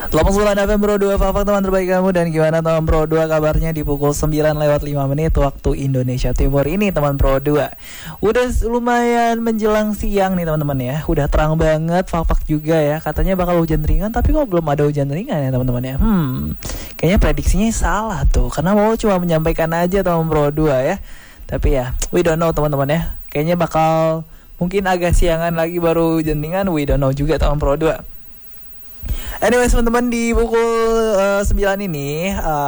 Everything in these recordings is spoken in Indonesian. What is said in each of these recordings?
89 FM Bro 2 Fafak teman terbaik kamu. Dan gimana teman Bro 2 kabarnya di pukul 9:05 waktu Indonesia Timur ini teman Bro 2. Udah lumayan menjelang siang nih teman-teman ya. Udah terang banget, Fafak juga ya. Katanya bakal hujan ringan, tapi kok belum ada hujan ringan ya teman-teman ya. Kayaknya prediksinya salah tuh, karena mau cuma menyampaikan aja teman Bro 2 ya. Tapi ya, we don't know teman-teman ya. Kayaknya bakal mungkin agak siangan lagi baru hujan ringan, we don't know juga teman Bro 2. Anyway teman-teman, di pukul 9 ini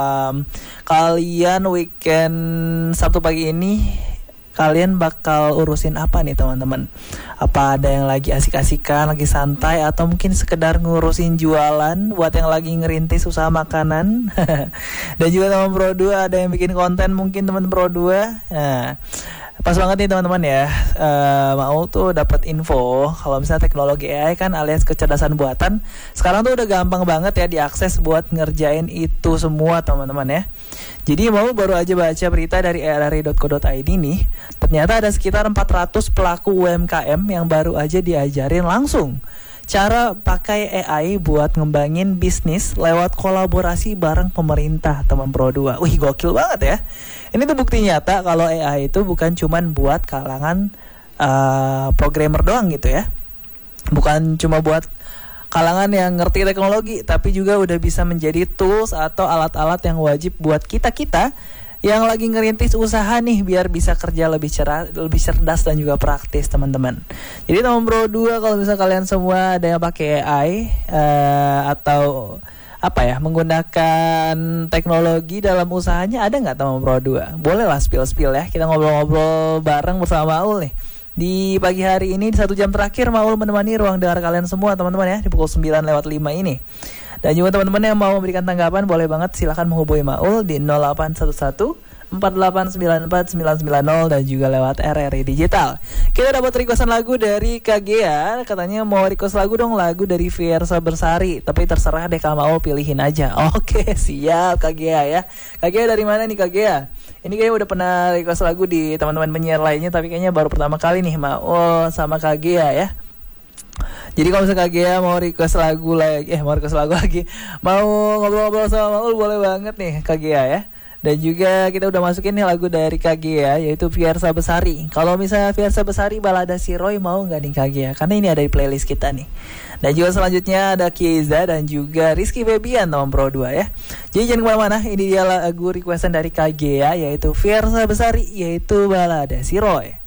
kalian weekend Sabtu pagi ini kalian bakal urusin apa nih teman-teman? Apa ada yang lagi asik-asikan, lagi santai, atau mungkin sekedar ngurusin jualan buat yang lagi ngerintis usaha makanan? Dan juga teman Bro 2 ada yang bikin konten mungkin teman Bro 2. Nah, pas banget nih teman-teman ya. Mau tuh dapat info kalau misalnya teknologi AI kan alias kecerdasan buatan sekarang tuh udah gampang banget ya diakses buat ngerjain itu semua teman-teman ya. Jadi mau baru aja baca berita dari rri.co.id nih, ternyata ada sekitar 400 pelaku UMKM yang baru aja diajarin langsung cara pakai AI buat ngembangin bisnis lewat kolaborasi bareng pemerintah teman Bro 2. Wih, gokil banget ya. Ini tuh bukti nyata kalau AI itu bukan cuman buat kalangan programmer doang gitu ya. Bukan cuma buat kalangan yang ngerti teknologi, tapi juga udah bisa menjadi tools atau alat-alat yang wajib buat kita-kita yang lagi ngerintis usaha nih biar bisa kerja lebih cerdas dan juga praktis teman-teman. Jadi teman Bro 2, kalau misalnya kalian semua ada yang pakai AI atau apa ya, menggunakan teknologi dalam usahanya, ada nggak teman Bro 2? Boleh lah spill ya, kita ngobrol-ngobrol bareng bersama Maul nih. Di pagi hari ini, di 1 jam terakhir, Maul menemani ruang dengar kalian semua teman-teman ya, di pukul 9:05 ini. Dan juga teman-teman yang mau memberikan tanggapan, boleh banget silahkan menghubungi Maul di 0811 48949990 dan juga lewat RRI Digital. Kita dapat requestan lagu dari KGA, katanya mau request lagu dong, lagu dari Fiersa Bersari, tapi terserah deh kalau mau pilihin aja. Oke, siap KGA ya. KGA dari mana nih KGA? Ini kayaknya udah pernah request lagu di teman-teman penyiar lainnya, tapi kayaknya baru pertama kali nih mau sama KGA ya. Jadi kalau misalnya KGA mau request lagu lagi, mau ngobrol-ngobrol sama Maul, boleh banget nih KGA ya. Dan juga kita udah masukin nih lagu dari KGA, yaitu Fiersa Besari. Kalau misalnya Fiersa Besari Balada Si Roy, mau nggak nih KGA? Karena ini ada di playlist kita nih. Dan juga selanjutnya ada Kieza dan juga Rizky Febian teman Pro 2 ya. Jadi jangan kemana-mana, ini dia lagu requestan dari KGA, yaitu Fiersa Besari, yaitu Balada Si Roy.